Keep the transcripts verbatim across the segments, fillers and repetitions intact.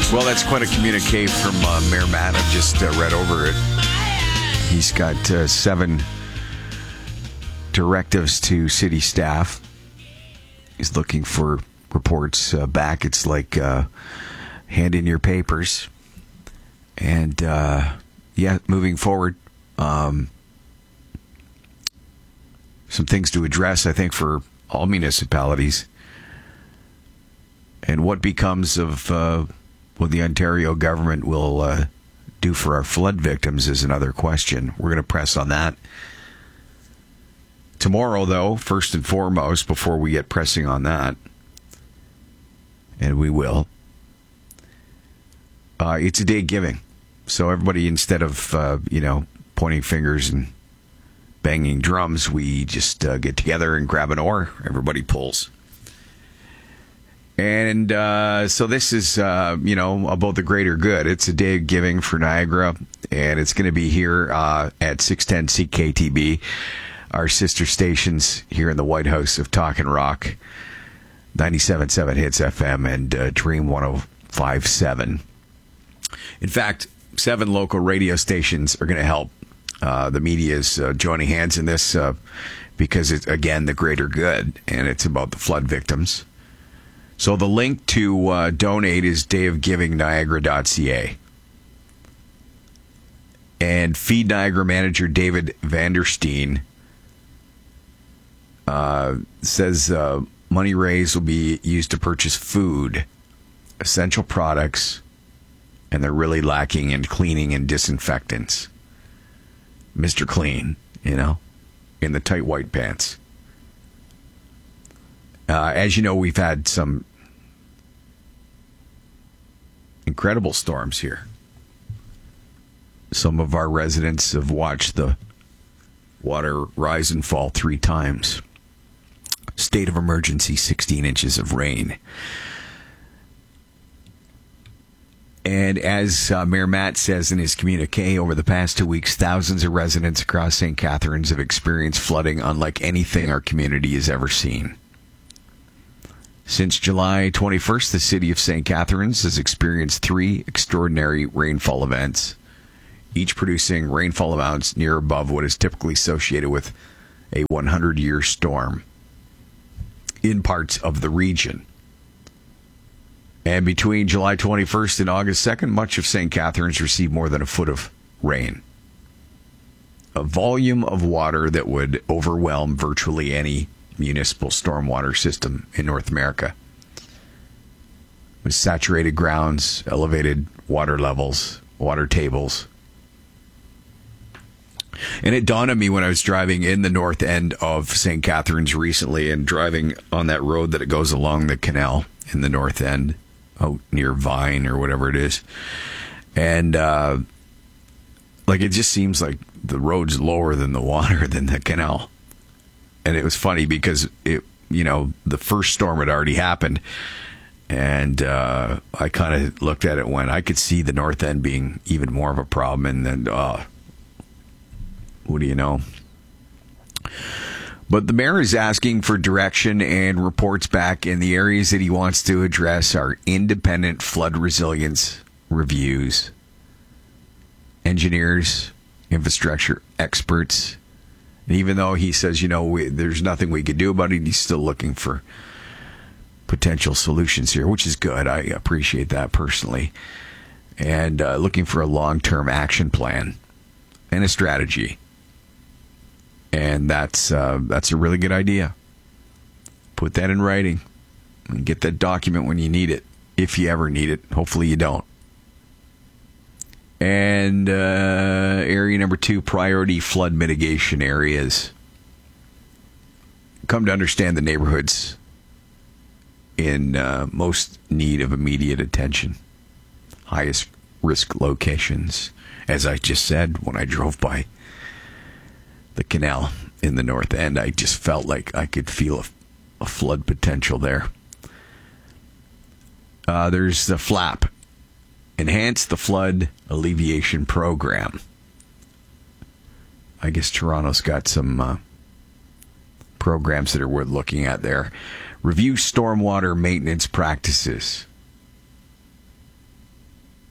Well, that's quite a communique from uh, Mayor Matt. I've just uh, read over it. He's got uh, seven directives to city staff. He's looking for reports uh, back. It's like uh, hand in your papers. And, uh, yeah, moving forward, um, some things to address, I think, for all municipalities. And what becomes of uh, what the Ontario government will uh, do for our flood victims is another question. We're going to press on that. Tomorrow, though, first and foremost, before we get pressing on that, and we will, uh, it's a day of giving. So everybody, instead of, uh, you know, pointing fingers and banging drums, we just uh, get together and grab an oar. Everybody pulls. And uh, so this is, uh, you know, about the greater good. It's a day of giving for Niagara, and it's going to be here uh, at six ten C K T B, our sister stations here in the White House of Talkin' Rock, ninety-seven point seven Hits F M and uh, Dream one oh five point seven. In fact, seven local radio stations are going to help. Uh, the media is uh, joining hands in this uh, because it's, again, the greater good, and it's about the flood victims. So the link to uh, donate is day of giving niagara dot c a. And Feed Niagara manager David Vandersteen uh, says uh, money raised will be used to purchase food, essential products, and they're really lacking in cleaning and disinfectants. Mister Clean, you know, in the tight white pants. Uh, as you know, we've had some incredible storms here. Some of our residents have watched the water rise and fall three times. State of emergency, sixteen inches of rain. And as uh, Mayor Matt says in his communique, over the past two weeks, thousands of residents across Saint Catharines have experienced flooding unlike anything our community has ever seen. Since July twenty-first, the city of Saint Catharines has experienced three extraordinary rainfall events, each producing rainfall amounts near above what is typically associated with a hundred-year storm in parts of the region. And between July twenty-first and August second, much of Saint Catharines received more than a foot of rain. A volume of water that would overwhelm virtually any municipal stormwater system in North America. With saturated grounds, elevated water levels, water tables. And it dawned on me when I was driving in the north end of Saint Catharines recently and driving on that road that it goes along the canal in the north end, out near Vine or whatever it is. And, uh, like, it just seems like the road's lower than the water than the canal. And it was funny because, it, you know, the first storm had already happened. And uh, I kind of looked at it when I could see the north end being even more of a problem. And then, uh, what do you know? But the mayor is asking for direction and reports back, in the areas that he wants to address are independent flood resilience reviews, engineers, infrastructure experts. And even though he says, you know, we, there's nothing we could do about it, he's still looking for potential solutions here, which is good. I appreciate that personally. And uh, looking for a long-term action plan and a strategy. And that's uh, that's a really good idea. Put that in writing and get that document when you need it, if you ever need it. Hopefully you don't. And uh, area number two, priority flood mitigation areas. Come to understand the neighborhoods in uh, most need of immediate attention. Highest risk locations. As I just said, when I drove by the canal in the north end, I just felt like I could feel a, a flood potential there. Uh, there's the FLAP. Enhance the Flood Alleviation Program. I guess Toronto's got some uh, programs that are worth looking at there. Review stormwater maintenance practices.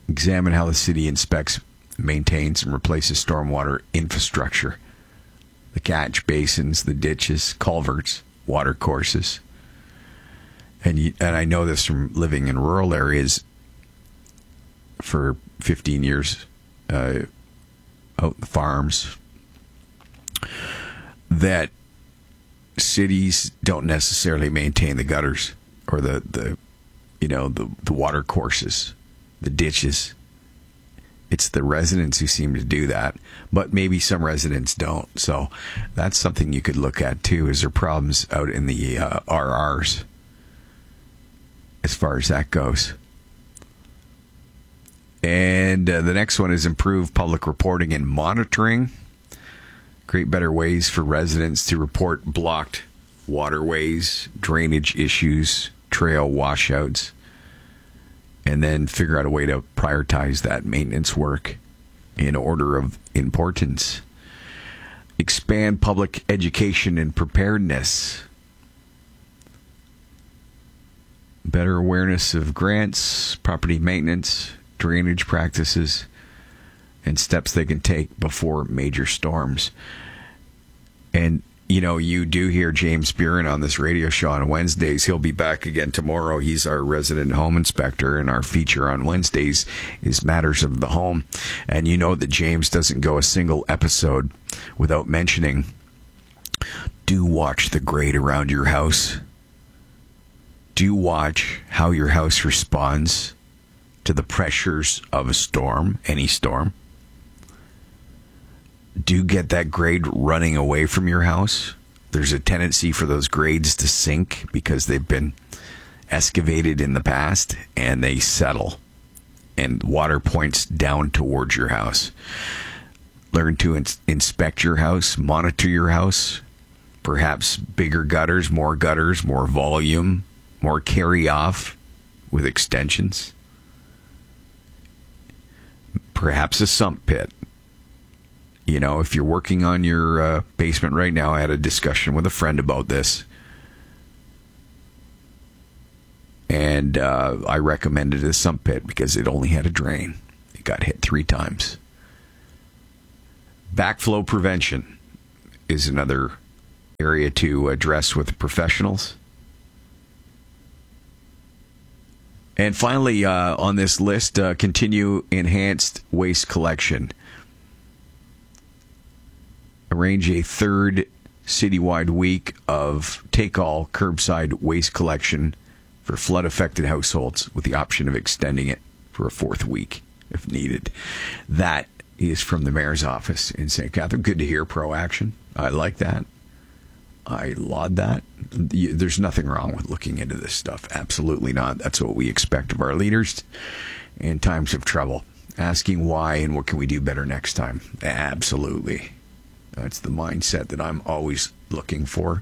Examine how the city inspects, maintains, and replaces stormwater infrastructure. The catch basins, the ditches, culverts, water courses. And you, and I know this from living in rural areas for fifteen years, uh, out in the farms, that cities don't necessarily maintain the gutters or the, the you know, the, the water courses, the ditches. It's the residents who seem to do that, but maybe some residents don't. So that's something you could look at too. Is there problems out in the uh, R Rs as far as that goes? And uh, the next one is improve public reporting and monitoring. Create better ways for residents to report blocked waterways, drainage issues, trail washouts, and then figure out a way to prioritize that maintenance work in order of importance. Expand public education and preparedness. Better awareness of grants, property maintenance, drainage practices, and steps they can take before major storms. And, you know, you do hear James Buren on this radio show on Wednesdays. He'll be back again tomorrow. He's our resident home inspector, and our feature on Wednesdays is Matters of the Home. And you know that James doesn't go a single episode without mentioning, do watch the grade around your house. Do watch how your house responds to the pressures of a storm, any storm. Do get that grade running away from your house. There's a tendency for those grades to sink because they've been excavated in the past, and they settle and water points down towards your house. Learn to ins- inspect your house, monitor your house. Perhaps bigger gutters, more gutters, more volume, more carry off with extensions. Perhaps a sump pit. You know, if you're working on your uh, basement right now, I had a discussion with a friend about this. And uh, I recommended a sump pit because it only had a drain. It got hit three times. Backflow prevention is another area to address with professionals. And finally, uh, on this list, uh, continue enhanced waste collection. Arrange a third citywide week of take-all curbside waste collection for flood-affected households with the option of extending it for a fourth week if needed. That is from the mayor's office in Saint Catherine. Good to hear pro-action. I like that. I laud that. There's nothing wrong with looking into this stuff. Absolutely not. That's what we expect of our leaders in times of trouble. Asking why and what can we do better next time. Absolutely. That's the mindset that I'm always looking for.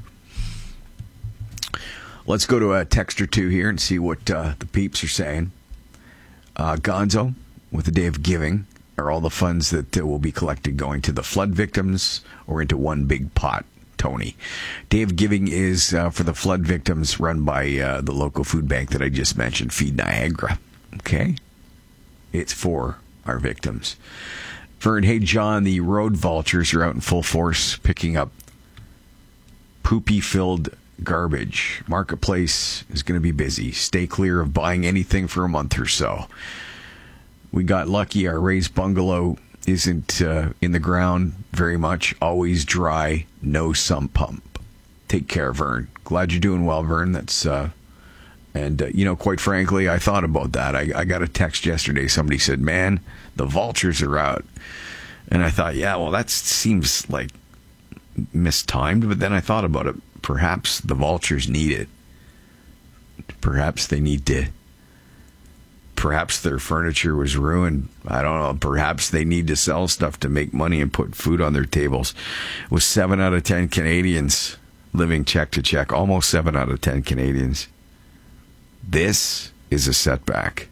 Let's go to a text or two here and see what uh, the peeps are saying. Uh, Gonzo, with the Day of Giving, are all the funds that uh, will be collected going to the flood victims or into one big pot? Tony. Day of Giving is uh, for the flood victims, run by uh, the local food bank that I just mentioned, Feed Niagara. Okay? It's for our victims. Vern, hey John, the road vultures are out in full force picking up poopy-filled garbage. Marketplace is going to be busy. Stay clear of buying anything for a month or so. We got lucky. Our raised bungalow isn't uh, in the ground very much. Always dry. No sump pump. Take care, Vern. Glad you're doing well, Vern. That's uh, and uh, you know, quite frankly, I thought about that. I, I got a text yesterday. Somebody said, "Man, the vultures are out," and I thought, yeah, well, that seems like mistimed. But then I thought about it. Perhaps the vultures need it. Perhaps they need to. Perhaps their furniture was ruined. I don't know. Perhaps they need to sell stuff to make money and put food on their tables. With seven out of ten Canadians living check to check, almost seven out of ten Canadians. This is a setback.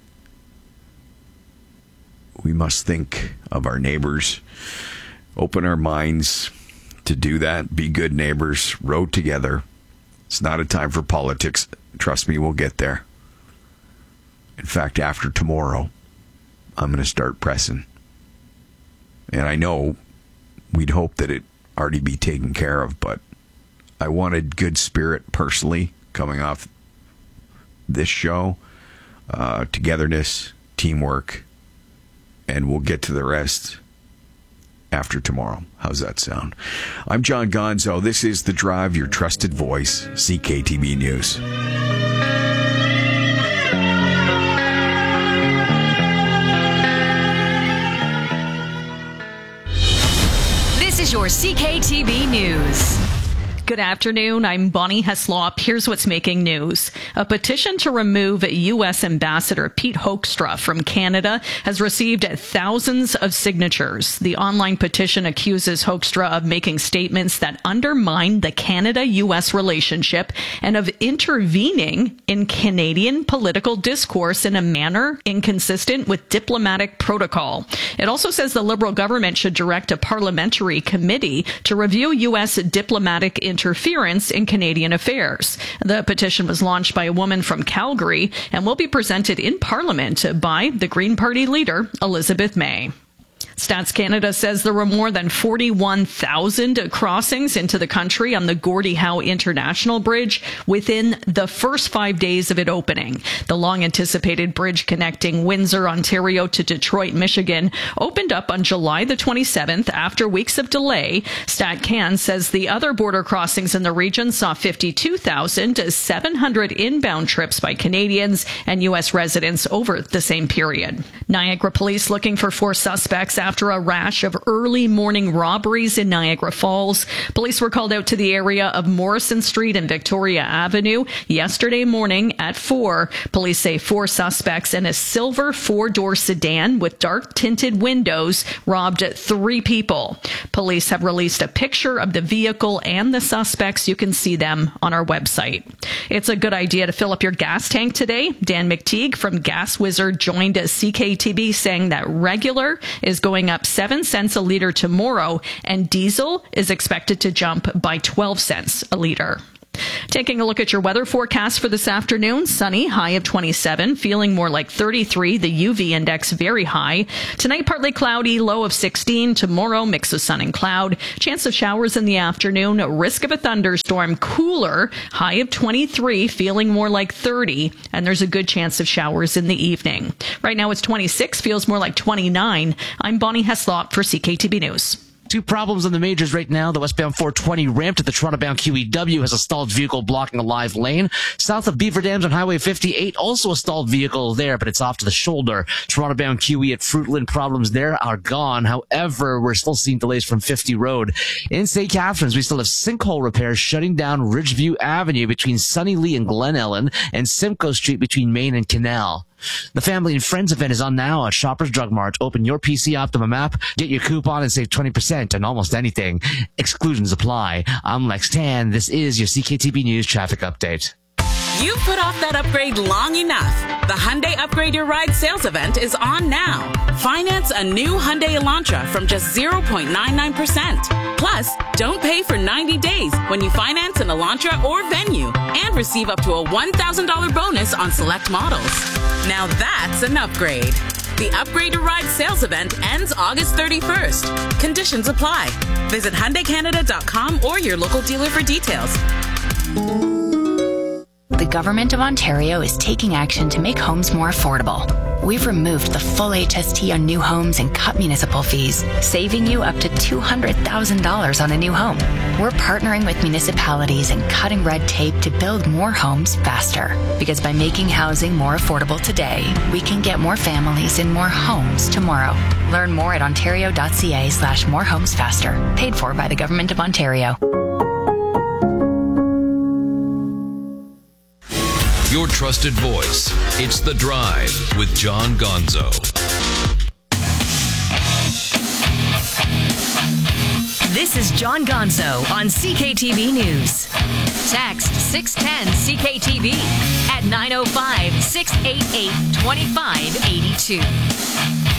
We must think of our neighbors, open our minds to do that, be good neighbors, row together. It's not a time for politics. Trust me, we'll get there. In fact, after tomorrow, I'm going to start pressing. And I know we'd hope that it already be taken care of, but I wanted good spirit personally coming off this show, uh, togetherness, teamwork, and we'll get to the rest after tomorrow. How's that sound? I'm John Gonzo. This is The Drive, your trusted voice, C K T B News. This is your C K T B News. Good afternoon. I'm Bonnie Heslop. Here's what's making news. A petition to remove U S Ambassador Pete Hoekstra from Canada has received thousands of signatures. The online petition accuses Hoekstra of making statements that undermine the Canada-U S relationship and of intervening in Canadian political discourse in a manner inconsistent with diplomatic protocol. It also says the Liberal government should direct a parliamentary committee to review U S diplomatic intervention interference in Canadian affairs. The petition was launched by a woman from Calgary and will be presented in Parliament by the Green Party leader, Elizabeth May. Stats Canada says there were more than forty-one thousand crossings into the country on the Gordie Howe International Bridge within the first five days of it opening. The long-anticipated bridge connecting Windsor, Ontario to Detroit, Michigan opened up on July the twenty-seventh after weeks of delay. StatCan says the other border crossings in the region saw fifty-two thousand seven hundred inbound trips by Canadians and U S residents over the same period. Niagara police looking for four suspects after a rash of early morning robberies in Niagara Falls. Police were called out to the area of Morrison Street and Victoria Avenue yesterday morning at four. Police say four suspects in a silver four-door sedan with dark tinted windows robbed three people. Police have released a picture of the vehicle and the suspects. You can see them on our website. It's a good idea to fill up your gas tank today. Dan McTeague from Gas Wizard joined C K T B saying that regular is going up seven cents a liter tomorrow, and diesel is expected to jump by twelve cents a liter. Taking a look at your weather forecast for this afternoon, sunny, high of twenty-seven, feeling more like thirty-three, the U V index very high. Tonight, partly cloudy, low of sixteen. Tomorrow, mix of sun and cloud. Chance of showers in the afternoon, risk of a thunderstorm, cooler, high of twenty-three, feeling more like thirty, and there's a good chance of showers in the evening. Right now, it's twenty-six, feels more like twenty-nine. I'm Bonnie Heslop for C K T B News. Two problems on the majors right now. The westbound four twenty ramp at the Toronto-bound Q E W has a stalled vehicle blocking a live lane. South of Beaver Dams on Highway fifty-eight, also a stalled vehicle there, but it's off to the shoulder. Toronto-bound Q E at Fruitland, problems there are gone. However, we're still seeing delays from fifty Road. In Saint Catharines, we still have sinkhole repairs shutting down Ridgeview Avenue between Sunny Lee and Glen Ellen, and Simcoe Street between Main and Canal. The Family and Friends event is on now at Shoppers Drug Mart. Open your P C Optimum app, get your coupon, and save twenty percent on almost anything. Exclusions apply. I'm Lex Tan. This is your C K T B News traffic update. You've put off that upgrade long enough. The Hyundai Upgrade Your Ride sales event is on now. Finance a new Hyundai Elantra from just zero point nine nine percent. Plus, don't pay for ninety days when you finance an Elantra or Venue and receive up to a one thousand dollars bonus on select models. Now that's an upgrade. The Upgrade Your Ride sales event ends August thirty-first. Conditions apply. Visit Hyundai Canada dot com or your local dealer for details. The Government of Ontario is taking action to make homes more affordable. We've removed the full H S T on new homes and cut municipal fees, saving you up to two hundred thousand dollars on a new home. We're partnering with municipalities and cutting red tape to build more homes faster. Because by making housing more affordable today, we can get more families in more homes tomorrow. Learn more at ontario.ca slash more homes faster. Paid for by the Government of Ontario. Your trusted voice. It's The Drive with John Gonzo. This is John Gonzo on C K T B News. Text six ten C K T B at nine oh five, six eight eight, two five eight two.